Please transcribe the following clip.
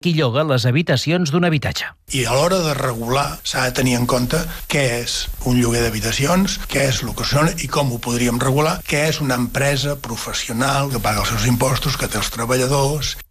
qui lloga les habitacions d'un habitatge. I a l'hora de regular s'ha de tenir en compte què és un lloguer d'habitacions, què és el que són i com ho podríem regular, què és una empresa professional que paga els seus impostos, que té els treballadors.